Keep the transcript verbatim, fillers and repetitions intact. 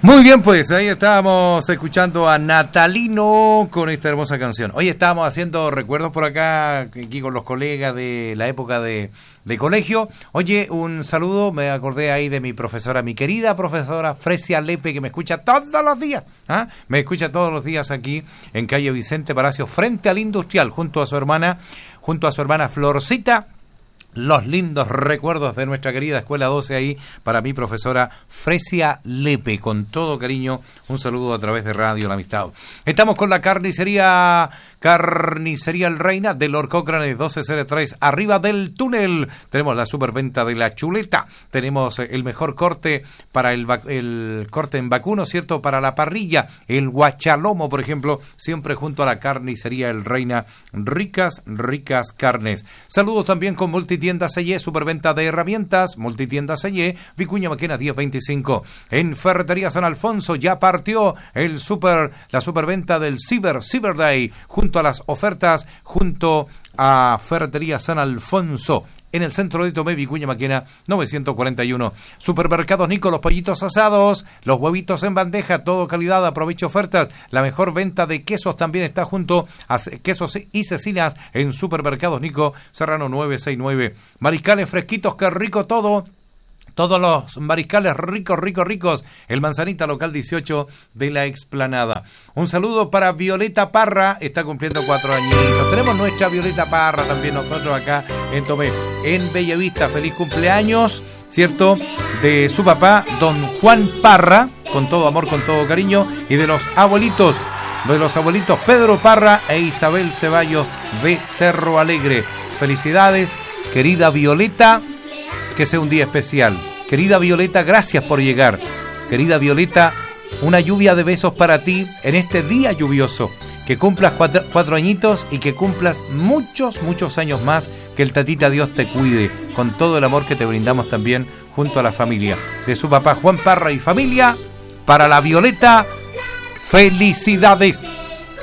Muy bien, pues ahí estábamos escuchando a Natalino con esta hermosa canción. Hoy estábamos haciendo recuerdos por acá, aquí con los colegas de la época de, de colegio. Oye, un saludo, me acordé ahí de mi profesora, mi querida profesora Fresia Lepe, que me escucha todos los días. ¿Ah? Me escucha todos los días aquí en calle Vicente Palacio, frente al Industrial, junto a su hermana, junto a su hermana Florcita. Los lindos recuerdos de nuestra querida Escuela doce ahí para mi profesora Fresia Lepe, con todo cariño, un saludo a través de Radio La Amistad. Estamos con la carnicería Carnicería El Reina del Lord Cochrane doce cero tres, arriba del túnel. Tenemos la superventa de la chuleta, tenemos el mejor corte para el, el corte en vacuno, ¿cierto? Para la parrilla, el guachalomo, por ejemplo, siempre junto a la carnicería El Reina, ricas, ricas carnes. Saludos también con Multitienda Selle, superventa de herramientas, Multitienda Selle, Vicuña Maquena diez veinticinco. En Ferretería San Alfonso ya partió el super, la superventa del Cyber, Cyber Day, junto a las ofertas, junto a Ferretería San Alfonso. En el centro de Tomé, Vicuña Maquena novecientos cuarenta y uno. Supermercados Nico, los pollitos asados, los huevitos en bandeja, todo calidad, aproveche ofertas. La mejor venta de quesos también está junto a Quesos y Cecinas en Supermercados Nico, Serrano novecientos sesenta y nueve. Mariscales fresquitos, qué rico todo. Todos los mariscales ricos, ricos, ricos. El Manzanita Local dieciocho de la Explanada. Un saludo para Violeta Parra, está cumpliendo cuatro añitos. Tenemos nuestra Violeta Parra también nosotros acá en Tomé, en Bellavista. Feliz cumpleaños, ¿cierto? De su papá, don Juan Parra, con todo amor, con todo cariño. Y de los abuelitos, de los abuelitos Pedro Parra e Isabel Ceballos de Cerro Alegre. Felicidades, querida Violeta. Que sea un día especial. Querida Violeta, gracias por llegar. Querida Violeta, una lluvia de besos para ti en este día lluvioso. Que cumplas cuatro, cuatro añitos y que cumplas muchos, muchos años más. Que el Tatita Dios te cuide con todo el amor que te brindamos también junto a la familia. De su papá Juan Parra y familia, para la Violeta, felicidades.